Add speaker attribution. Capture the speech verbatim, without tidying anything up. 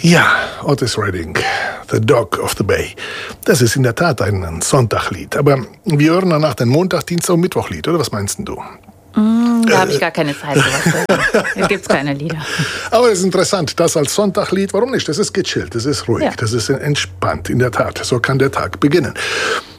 Speaker 1: Ja, Otis Redding, The Dog of the Bay. Das ist in der Tat ein Sonntaglied. Aber wir hören danach den Montag, Dienstag und Mittwochlied, oder was meinst du?
Speaker 2: Mm, da habe ich gar keine Zeit, sowas zu hören. Hier gibt es keine Lieder.
Speaker 1: Aber es ist interessant, das als Sonntaglied, warum nicht? Das ist gechillt, das ist ruhig, ja. Das ist entspannt, in der Tat. So kann der Tag beginnen.